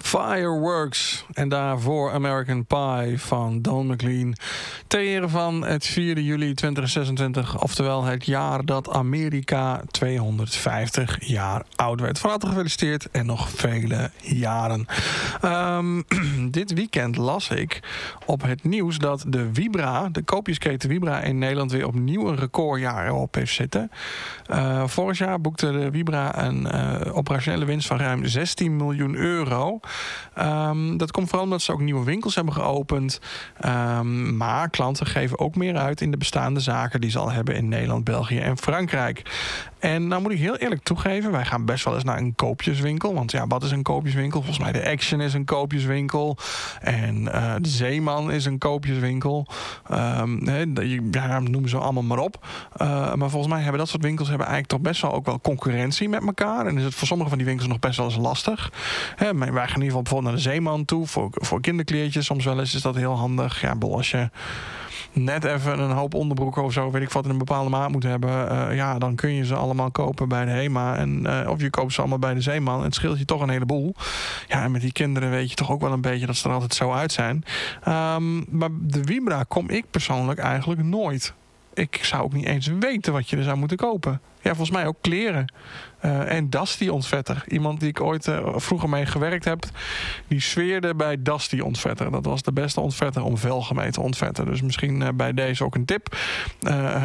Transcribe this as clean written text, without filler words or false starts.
Fireworks. En daarvoor American Pie van Don McLean. Ter ere van het 4 juli 2026. Oftewel het jaar dat Amerika 250 jaar oud werd. Van harte gefeliciteerd en nog vele jaren. Dit weekend las ik op het nieuws dat de Vibra, de koopjesketen Vibra in Nederland, weer opnieuw een recordjaar op heeft zitten. Vorig jaar boekte de Vibra een operationele winst van ruim 16 miljoen euro. Dat komt vooral omdat ze ook nieuwe winkels hebben geopend. Maar klanten geven ook meer uit in de bestaande zaken die ze al hebben in Nederland, België en Frankrijk. En nou moet ik heel eerlijk toegeven, wij gaan best wel eens naar een koopjeswinkel. Want ja, wat is een koopjeswinkel? Volgens mij de Action is een koopjeswinkel. En de Zeeman is een koopjeswinkel. Noemen ze allemaal maar op. Maar volgens mij hebben dat soort winkels eigenlijk toch best wel ook wel concurrentie met elkaar. En is het voor sommige van die winkels nog best wel eens lastig. Wij gaan in ieder geval bijvoorbeeld naar de Zeeman toe. Voor kinderkleertjes soms wel eens is dat heel handig. Ja, als je net even een hoop onderbroeken of zo, weet ik wat, in een bepaalde maat moet hebben, dan kun je ze allemaal kopen bij de HEMA. Of je koopt ze allemaal bij de Zeeman. Het scheelt je toch een heleboel. Ja, en met die kinderen weet je toch ook wel een beetje dat ze er altijd zo uit zijn. Maar de Vibra kom ik persoonlijk eigenlijk nooit. Ik zou ook niet eens weten wat je er zou moeten kopen. Ja, volgens mij ook kleren. En Dusty ontvetter. Iemand die ik ooit vroeger mee gewerkt heb, die zweerde bij Dusty ontvetter. Dat was de beste ontvetter om velgen mee te ontvetten. Dus misschien bij deze ook een tip.